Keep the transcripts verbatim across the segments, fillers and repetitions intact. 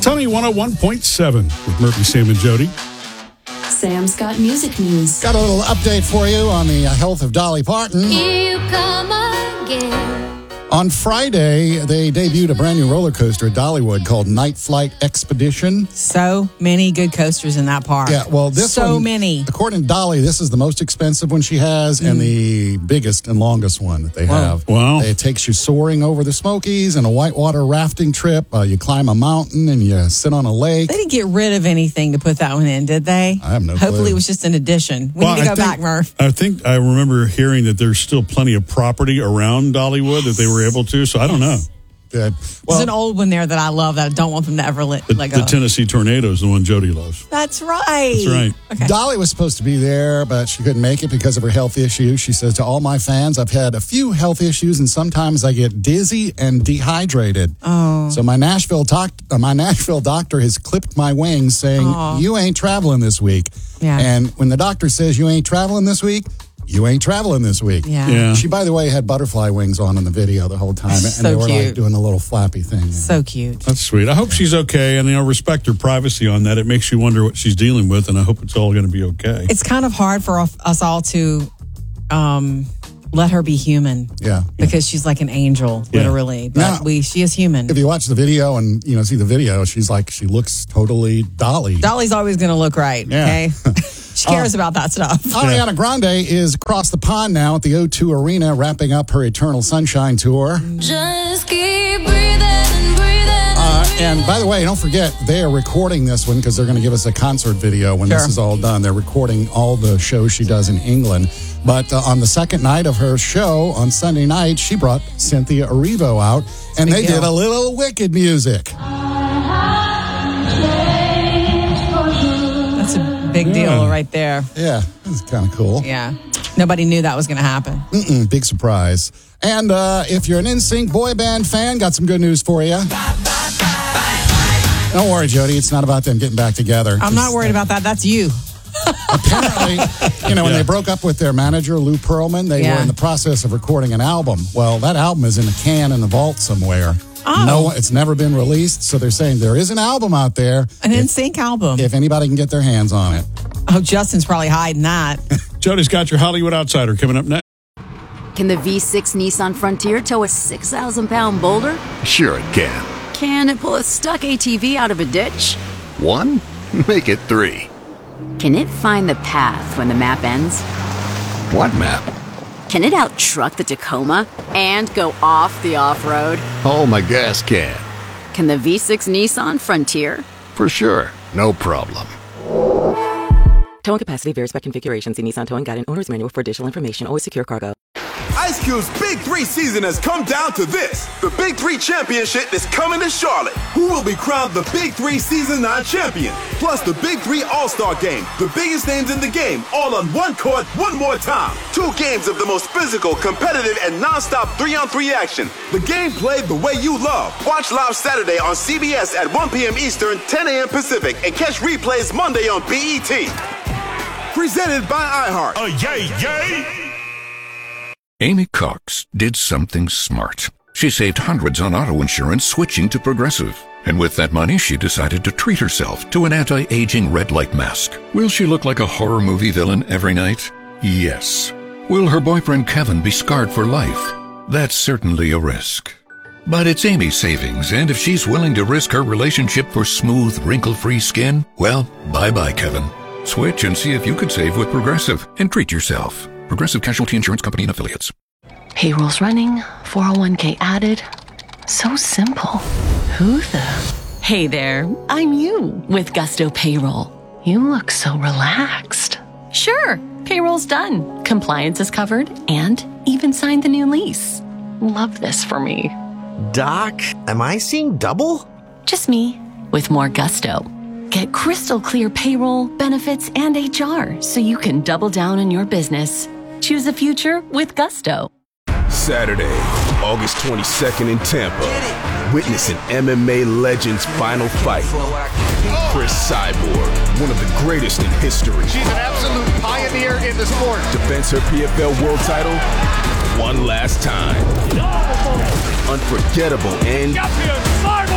Sunny one oh one point seven with Murphy, Sam, and Jody. Sam's got music news. Got a little update for you on the health of Dolly Parton. Here you come again. On Friday, they debuted a brand new roller coaster at Dollywood called Night Flight Expedition. So many good coasters in that park. Yeah, well, this so one, many. According to Dolly, this is the most expensive one she has mm. and the biggest and longest one that they wow. have. Wow. It takes you soaring over the Smokies and a whitewater rafting trip. Uh, you climb a mountain and you sit on a lake. They didn't get rid of anything to put that one in, did they? I have no Hopefully clue. it was just an addition. We well, need to go I think, back, Murph. I think I remember hearing that there's still plenty of property around Dollywood that they were able to, so I don't know. Good. Well, There's an old one there that I love that I don't want them to ever let, the, let go. The Tennessee Tornado is the one Jody loves. That's right. That's right. Okay. Dolly was supposed to be there, but she couldn't make it because of her health issues. She says, to all my fans, I've had a few health issues, and sometimes I get dizzy and dehydrated. Oh. So my Nashville, doc- uh, my Nashville doctor has clipped my wings saying, oh. you ain't traveling this week. Yeah. And when the doctor says you ain't traveling this week, you ain't traveling this week. Yeah. yeah. She, by the way, had butterfly wings on in the video the whole time. And so they were cute. like doing a little flappy thing. So cute. That's sweet. I hope she's okay, and you know, respect her privacy on that. It makes you wonder what she's dealing with, and I hope it's all going to be okay. It's kind of hard for us all to um, let her be human. Yeah. Because she's like an angel, Yeah. literally. But Now, we, she is human. If you watch the video and, you know, see the video, she's like, she looks totally Dolly. Dolly's always going to look right, Yeah. okay? She cares uh, about that stuff. Ariana Grande is across the pond now at the O two Arena, wrapping up her Eternal Sunshine tour. Just keep breathing and breathing. Uh, and by the way, don't forget, they are recording this one because they're going to give us a concert video when Sure. this is all done. They're recording all the shows she does in England. But uh, on the second night of her show, on Sunday night, she brought Cynthia Erivo out, and they deal. did a little Wicked music. That's a big deal Yeah. right there. Yeah, it's kind of cool. Yeah. Nobody knew that was going to happen. Mm-mm, big surprise. And uh, if you're an N Sync boy band fan, got some good news for you. Don't worry, Jody. It's not about them getting back together. I'm not worried about that. That's you. Apparently, you know, when Yeah. they broke up with their manager, Lou Pearlman, they Yeah. were in the process of recording an album. Well, that album is in a can in the vault somewhere. Oh. No, it's never been released. So they're saying there is an album out there. An if, N Sync album. if anybody can get their hands on it. Oh, Justin's probably hiding that. Jody's got your Hollywood Outsider coming up next. Can the V six Nissan Frontier tow a six thousand pound boulder? Sure it can. Can it pull a stuck A T V out of a ditch? One? Make it three. Can it find the path when the map ends? What map? Can it out-truck the Tacoma and go off the off-road? Oh, my gas can. Can the V six Nissan Frontier? For sure. No problem. Towing capacity varies by configuration. See Nissan Towing Guide and Owner's Manual for additional information. Always secure cargo. Ice Cube's Big Three season has come down to this. The Big Three Championship is coming to Charlotte. Who will be crowned the Big Three Season nine champion? Plus the Big Three All-Star Game. The biggest names in the game, all on one court, one more time. Two games of the most physical, competitive, and non-stop three-on-three action. The game played the way you love. Watch live Saturday on C B S at one p.m. Eastern, ten a.m. Pacific, and catch replays Monday on B E T. Presented by iHeart. Oh, yay, yay! Amy Cox did something smart. She saved hundreds on auto insurance switching to Progressive. And with that money, she decided to treat herself to an anti-aging red light mask. Will she look like a horror movie villain every night? Yes. Will her boyfriend Kevin be scarred for life? That's certainly a risk. But it's Amy's savings, and if she's willing to risk her relationship for smooth, wrinkle-free skin, well, bye-bye, Kevin. Switch and see if you could save with Progressive and treat yourself. Progressive Casualty Insurance Company and Affiliates. Payroll's running, four oh one k added. So simple. Who the? Hey there, I'm you with Gusto Payroll. You look so relaxed. Sure, payroll's done. Compliance is covered and even signed the new lease. Love this for me. Doc, am I seeing double? Just me with more Gusto. Get crystal clear payroll, benefits, and H R so you can double down on your business. Choose a future with Gusto. Saturday, August twenty-second in Tampa. Witness an M M A legend's final fight. Chris Cyborg, one of the greatest in history. She's an absolute pioneer in the sport. Defends her P F L world title one last time. Unforgettable end to an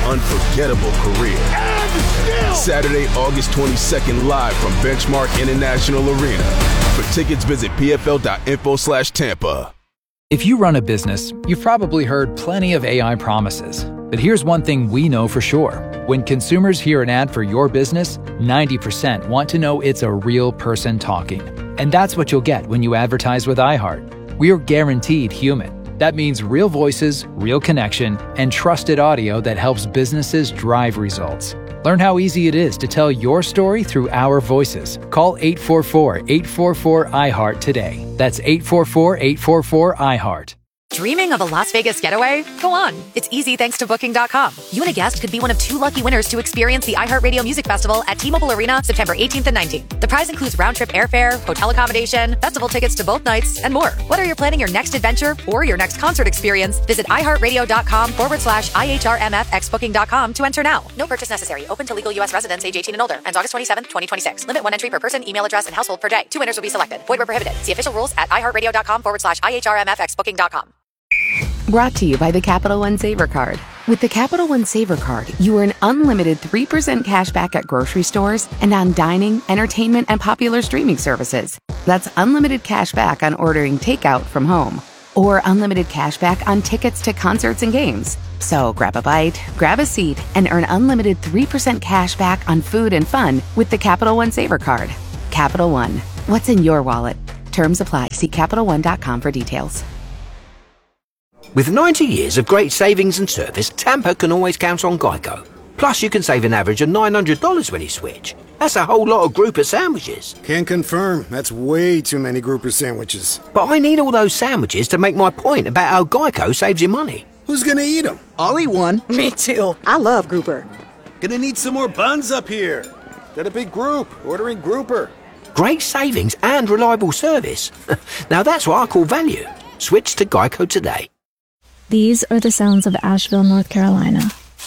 unforgettable career. And Saturday, August twenty-second, live from Benchmark International Arena. For tickets, visit pfl.info slash Tampa. If you run a business, you've probably heard plenty of A I promises. But here's one thing we know for sure. When consumers hear an ad for your business, ninety percent want to know it's a real person talking. And that's what you'll get when you advertise with iHeart. We are guaranteed human. That means real voices, real connection, and trusted audio that helps businesses drive results. Learn how easy it is to tell your story through our voices. Call eight four four, eight four four, I heart today. That's eight four four, eight four four, I heart. Dreaming of a Las Vegas getaway? Go on. It's easy thanks to Booking dot com. You and a guest could be one of two lucky winners to experience the iHeartRadio Music Festival at T-Mobile Arena September eighteenth and nineteenth. The prize includes round-trip airfare, hotel accommodation, festival tickets to both nights, and more. Whether you're planning your next adventure or your next concert experience, visit iHeartRadio.com forward slash IHRMFX Booking dot com to enter now. No purchase necessary. Open to legal U S residents age eighteen and older. Ends August twenty-seventh, twenty twenty-six. Limit one entry per person, email address, and household per day. Two winners will be selected. Void where prohibited. See official rules at iHeartRadio.com forward slash IHRMFX Booking dot com. Brought to you by the Capital One Saver Card. With the Capital One Saver Card, you earn unlimited three percent cash back at grocery stores and on dining, entertainment, and popular streaming services. That's unlimited cash back on ordering takeout from home. Or unlimited cash back on tickets to concerts and games. So grab a bite, grab a seat, and earn unlimited three percent cash back on food and fun with the Capital One Saver Card. Capital One. What's in your wallet? Terms apply. See Capital One dot com for details. With ninety years of great savings and service, Tampa can always count on Geico. Plus, you can save an average of nine hundred dollars when you switch. That's a whole lot of grouper sandwiches. Can confirm. That's way too many grouper sandwiches. But I need all those sandwiches to make my point about how Geico saves you money. Who's gonna eat them? I'll eat one. Me too. I love grouper. Gonna need some more buns up here. Got a big group ordering grouper. Great savings and reliable service. Now that's what I call value. Switch to Geico today. These are the sounds of Asheville, North Carolina.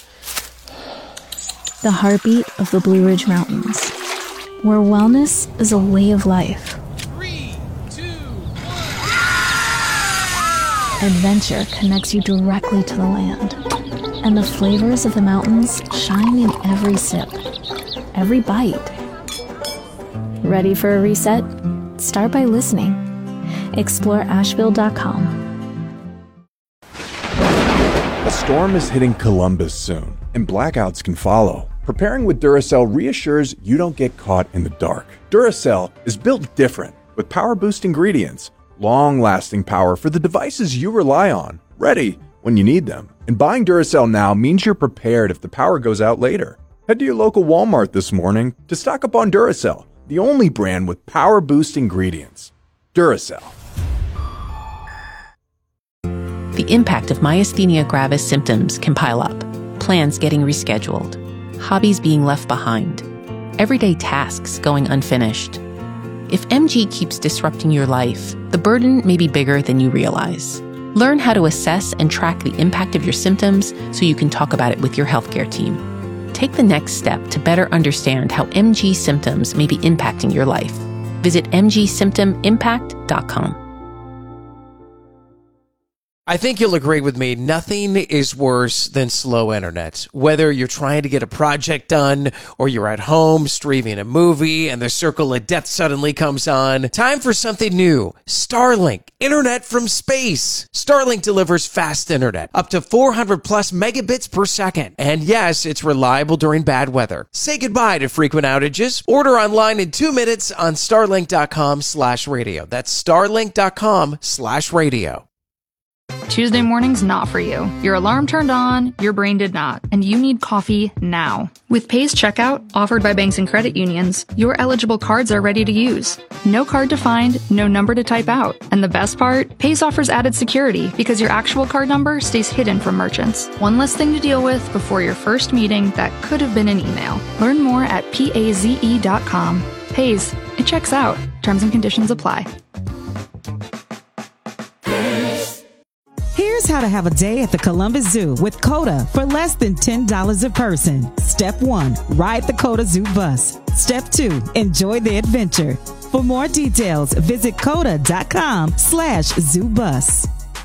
The heartbeat of the Blue Ridge Mountains, where wellness is a way of life. Three, two, one. Adventure connects you directly to the land, and the flavors of the mountains shine in every sip, every bite. Ready for a reset? Start by listening. Explore Asheville dot com. A storm is hitting Columbus soon, and blackouts can follow. Preparing with Duracell reassures you don't get caught in the dark. Duracell is built different, with power-boost ingredients, long-lasting power for the devices you rely on, ready when you need them. And buying Duracell now means you're prepared if the power goes out later. Head to your local Walmart this morning to stock up on Duracell, the only brand with power-boost ingredients. Duracell. The impact of myasthenia gravis symptoms can pile up. Plans getting rescheduled. Hobbies being left behind. Everyday tasks going unfinished. If M G keeps disrupting your life, the burden may be bigger than you realize. Learn how to assess and track the impact of your symptoms so you can talk about it with your healthcare team. Take the next step to better understand how M G symptoms may be impacting your life. Visit m g symptom impact dot com. I think you'll agree with me, nothing is worse than slow internet. Whether you're trying to get a project done or you're at home streaming a movie and the circle of death suddenly comes on, time for something new. Starlink, internet from space. Starlink delivers fast internet, up to four hundred plus megabits per second. And yes, it's reliable during bad weather. Say goodbye to frequent outages. Order online in two minutes on starlink.com slash radio. That's starlink.com slash radio. Tuesday morning's not for you. Your alarm turned on, your brain did not, and you need coffee now. With Pay's Checkout, offered by banks and credit unions, your eligible cards are ready to use. No card to find, no number to type out. And the best part? Pay's offers added security because your actual card number stays hidden from merchants. One less thing to deal with before your first meeting that could have been an email. Learn more at paze dot com. Pay's, it checks out. Terms and conditions apply. Here's how to have a day at the Columbus Zoo with COTA for less than ten dollars a person. Step one, ride the COTA Zoo bus. Step two, enjoy the adventure. For more details, visit coda dot com slash zoo bus.